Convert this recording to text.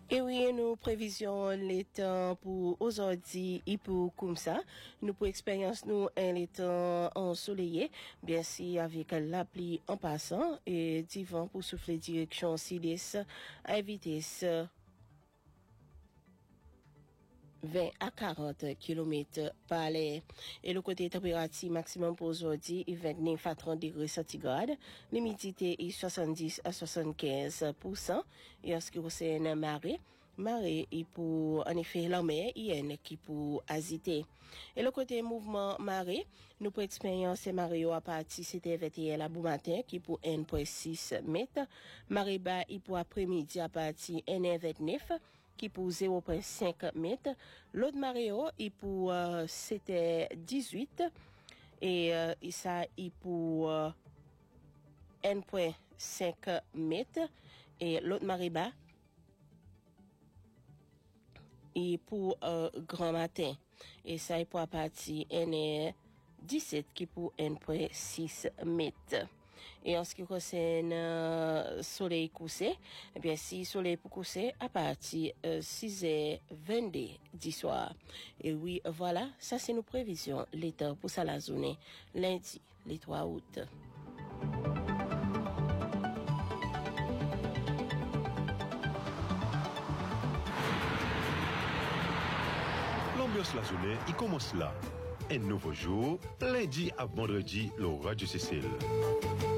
Et oui, nous prévisions les temps pour aujourd'hui et pour comme ça. Nous pour expérience nous les temps ensoleillés, bien sûr avec la pluie en passant et du vent pour souffler direction sud-est à vitesse 20 à 40 km par l'heure. Et le côté température maximum pour aujourd'hui est 29 à 30 degrés centigrades. L'humidité est 70 à 75%. Et en ce qui concerne marée est pour, en effet, la mer, IN qui pour agiter. Et le côté mouvement marée, nous pour expérience marée à partir, c'était 21 à bon matin, qui pour 1,6 mètres. Marée bas, il pour après-midi à partir 1,29 qui pour 0,5 mètres. L'autre marée il pour c'était 18 et ça il pour 1,5 mètres et l'autre marée bas il pour grand matin et ça il pour à partir 17 qui pour 1,6 mètres. Et en ce qui concerne soleil couché, eh bien si soleil pour coucher à partir 6h22 du soir. Et oui, voilà, ça c'est nos prévisions, l'état pour ça la journée, lundi, le 3 août. L'ambiance la journée, il commence là. Un nouveau jour, lundi à vendredi, l'orage du Cécile.